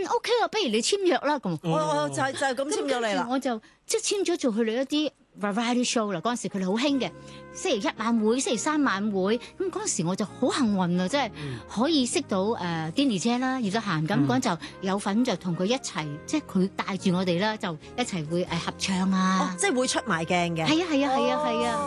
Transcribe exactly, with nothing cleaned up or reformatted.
OK 啊，不如你簽約啦咁。 我我就係就係咁簽咗你啦。 我就即係簽咗做佢哋一啲 variety show 啦。嗰陣時佢哋好興嘅，星期一晚會、星期三晚會。咁嗰陣時我就好幸運啊，即係可以識到誒 Denny 姐啦，葉德嫻咁嗰陣就有份就同佢一齊，即係佢帶住我哋啦，就一齊會誒合唱啊。 即係會出埋鏡嘅。 係啊係啊係啊係啊。